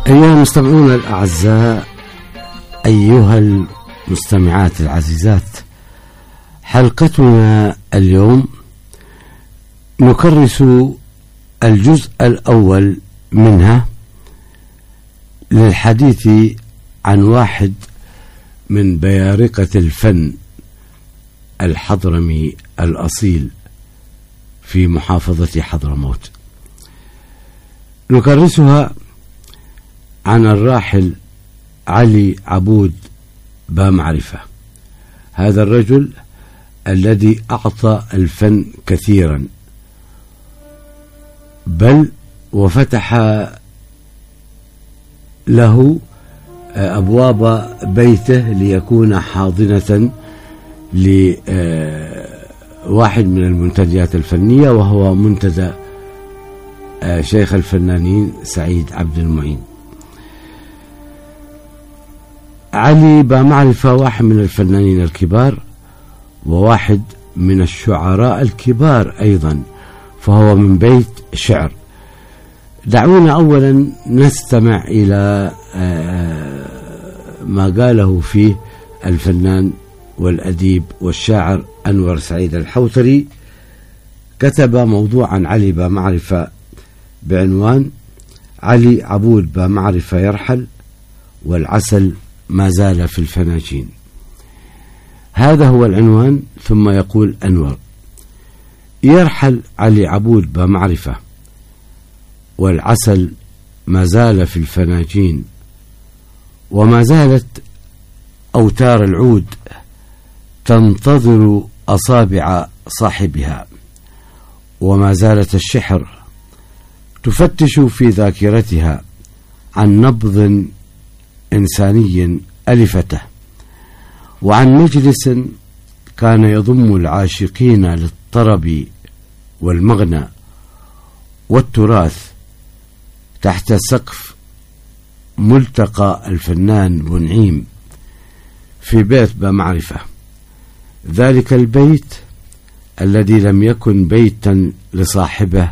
أيها المستمعون الأعزاء، أيها المستمعات العزيزات، حلقتنا اليوم نكرس الجزء الأول منها للحديث عن واحد من بيارقة الفن الحضرمي الأصيل في محافظة حضرموت. نكرسها عن الراحل علي عبود بامعرفة، هذا الرجل الذي أعطى الفن كثيرا، بل وفتح له أبواب بيته ليكون حاضنة لواحد من المنتديات الفنية، وهو منتدى شيخ الفنانين سعيد عبد المعين. علي بامعرفة واحد من الفنانين الكبار وواحد من الشعراء الكبار أيضا، فهو من بيت شعر. دعونا أولا نستمع إلى ما قاله فيه الفنان والأديب والشاعر أنور سعيد الحوتري. كتب موضوع عن علي بامعرفة بعنوان علي عبود بامعرفة يرحل والعسل ما زال في الفناجين. هذا هو العنوان. ثم يقول أنور: يرحل علي عبود بامعرفة والعسل ما زال في الفناجين، وما زالت أوتار العود تنتظر أصابع صاحبها، وما زالت الشحر تفتش في ذاكرتها عن نبض إنساني ألفته، وعن مجلس كان يضم العاشقين للطرب والمغنى والتراث تحت سقف ملتقى الفنان بنعيم في بيت بامعرفة، ذلك البيت الذي لم يكن بيتا لصاحبه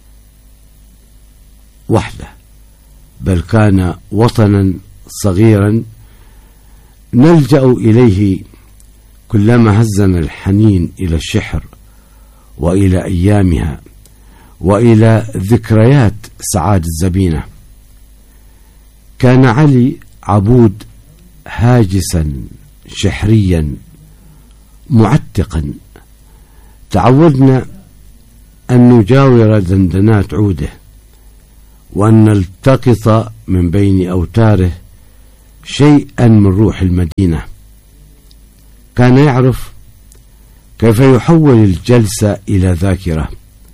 وحده، بل كان وطنا صغيرا نلجأ إليه كلما هزنا الحنين إلى الشحر وإلى أيامها وإلى ذكريات سعادة الزبينة. كان علي عبود هاجسا شحريا معتقا، تعودنا أن نجاور دندنات عوده وأن نلتقط من بين أوتاره شيئا من روح المدينة. كان يعرف كيف يحول الجلسة إلى ذاكرة،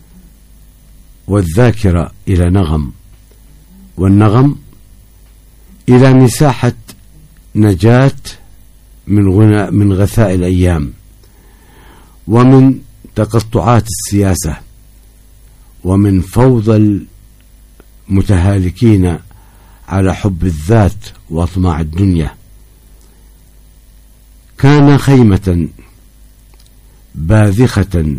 والذاكرة إلى نغم، والنغم إلى مساحة نجاة من غثاء الأيام، ومن تقطعات السياسة، ومن فوضى المتهالكين على حب الذات وأطماع الدنيا. كان خيمة باذخة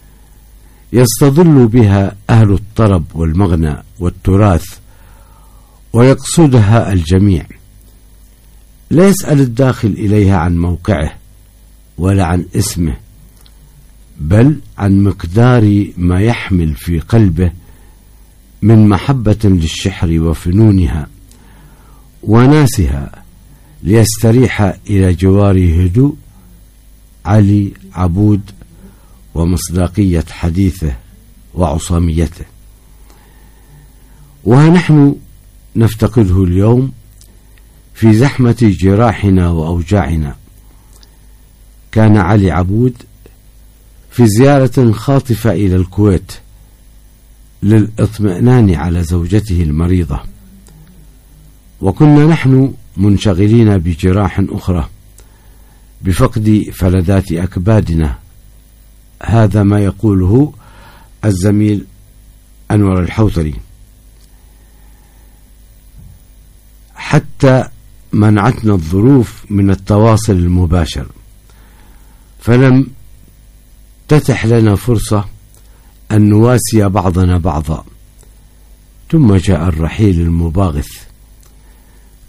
يستظل بها أهل الطرب والمغنى والتراث، ويقصدها الجميع، لا يسأل الداخل إليها عن موقعه ولا عن اسمه، بل عن مقدار ما يحمل في قلبه من محبة للشحر وفنونها وناسها، ليستريح إلى جواره هدوء علي عبود ومصداقية حديثه وعصاميته. ونحن نفتقده اليوم في زحمة جراحنا وأوجاعنا. كان علي عبود في زيارة خاطفة إلى الكويت للإطمئنان على زوجته المريضة، وكنا نحن منشغلين بجراح أخرى بفقد فلذات أكبادنا. هذا ما يقوله الزميل أنور الحوتري. حتى منعتنا الظروف من التواصل المباشر، فلم تتح لنا فرصة أن نواسي بعضنا بعضا. ثم جاء الرحيل المباغث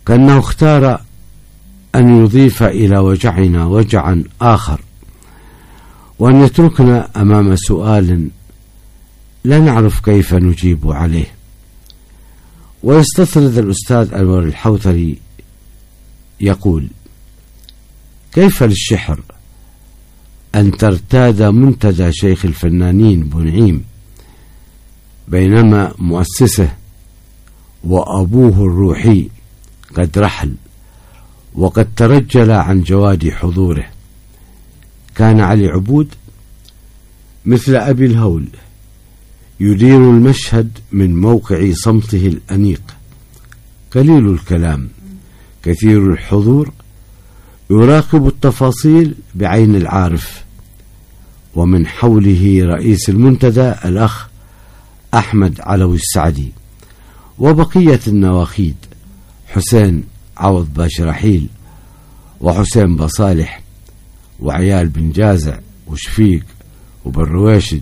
كأنه اختار أن يضيف إلى وجعنا وجعا آخر، وأن يتركنا أمام سؤال لا نعرف كيف نجيب عليه. ويستطرد الأستاذ أنور الحوثري يقول: كيف للشحر أن ترتاد منتدى شيخ الفنانين بونعيم بينما مؤسسه وأبوه الروحي قد رحل وقد ترجل عن جواد حضوره؟ كان علي عبود مثل أبي الهول يدير المشهد من موقع صمته الأنيق، قليل الكلام كثير الحضور، يراقب التفاصيل بعين العارف. ومن حوله رئيس المنتدى الأخ أحمد علوي السعدي، وبقية النواخيد حسين عوض باشرحيل وحسين بصالح وعيال بن جازع وشفيق وبن رويشد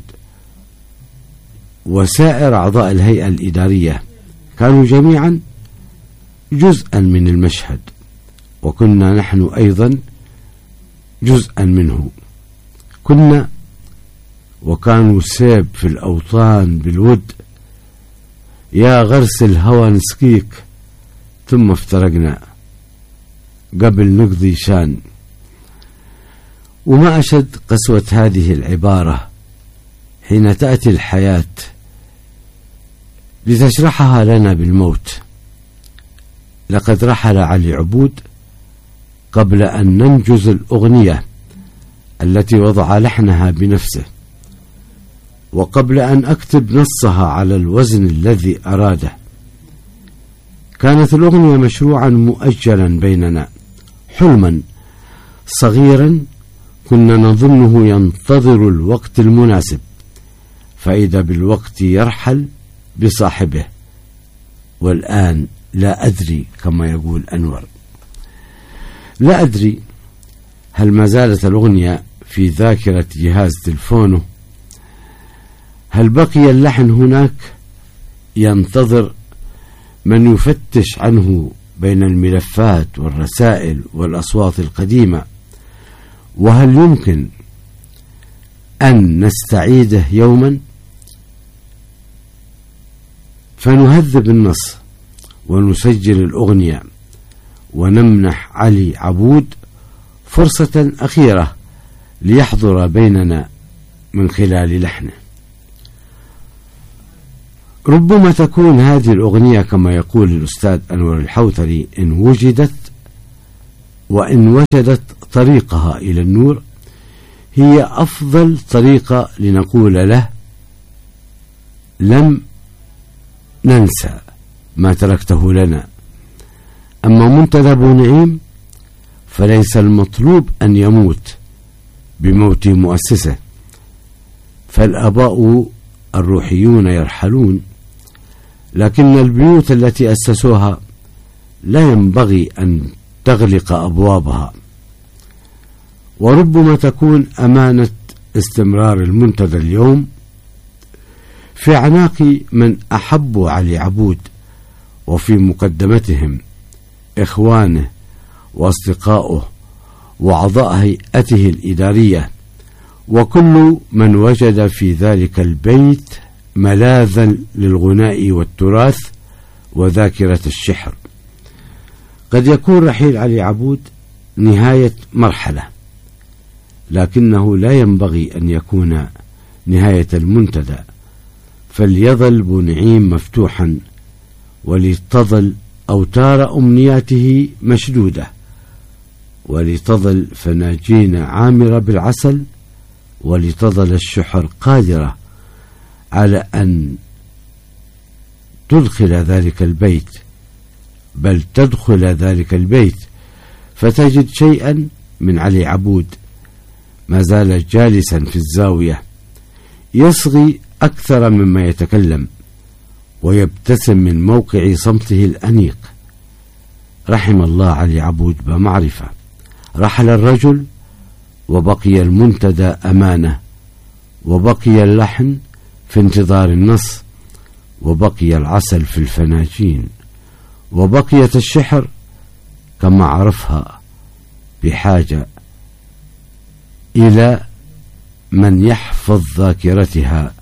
وسائر أعضاء الهيئة الإدارية، كانوا جميعا جزءا من المشهد، وكنا نحن أيضا جزءا منه. كنا وكانوا سيب في الأوطان بالود، يا غرس الهوى نسقيك ثم افترقنا قبل نقضي شان. وما أشد قسوة هذه العبارة حين تأتي الحياة لتشرحها لنا بالموت. لقد رحل علي عبود قبل أن ننجز الأغنية التي وضع لحنها بنفسه، وقبل أن أكتب نصها على الوزن الذي أراده. كانت الأغنية مشروعا مؤجلا بيننا، حلما صغيرا كنا نظنه ينتظر الوقت المناسب، فإذا بالوقت يرحل بصاحبه. والآن لا أدري، كما يقول أنور، لا أدري هل ما زالت الأغنية في ذاكرة جهاز تلفونه، هل بقي اللحن هناك ينتظر من يفتش عنه بين الملفات والرسائل والأصوات القديمة، وهل يمكن أن نستعيده يوما فنهذب النص ونسجل الأغنية ونمنح علي عبود فرصة أخيرة ليحضر بيننا من خلال لحنه. ربما تكون هذه الأغنية كما يقول الأستاذ أنور الحوثري إن وجدت وإن وجدت طريقها إلى النور هي أفضل طريقة لنقول له لم ننسى ما تركته لنا. أما منتدى بونعيم فليس المطلوب أن يموت بموت مؤسسه، فالآباء الروحيون يرحلون، لكن البيوت التي أسسوها لا ينبغي أن تغلق أبوابها. وربما تكون أمانة استمرار المنتدى اليوم في أعناق من أحبوا علي عبود، وفي مقدمتهم إخوانه وأصدقائه وأعضاء هيئته الإدارية، وكل من وجد في ذلك البيت ملاذا للغناء والتراث وذاكرة الشحر. قد يكون رحيل علي عبود نهاية مرحلة، لكنه لا ينبغي أن يكون نهاية المنتدى، فليظل بونعيم مفتوحا، ولتظل أوتار أمنياته مشدودة، ولتظل فناجين عامرة بالعسل، ولتظل الشحر قادرة على أن تدخل ذلك البيت، بل تدخل ذلك البيت فتجد شيئا من علي عبود ما زال جالسا في الزاوية يصغي أكثر مما يتكلم، ويبتسم من موقع صمته الأنيق. رحم الله علي عبود بمعرفة. رحل الرجل وبقي المنتدى أمانة، وبقي اللحن في انتظار النص، وبقي العسل في الفناجين، وبقيت الشحر كما عرفها بحاجة إلى من يحفظ ذاكرتها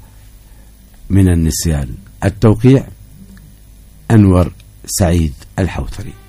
من النسيان. التوقيع: أنور سعيد الحوثري.